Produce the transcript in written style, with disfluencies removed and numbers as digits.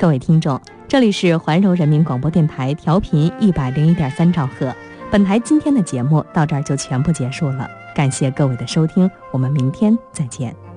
各位听众，这里是环柔人民广播电台调频101.3兆赫。本台今天的节目到这儿就全部结束了，感谢各位的收听，我们明天再见。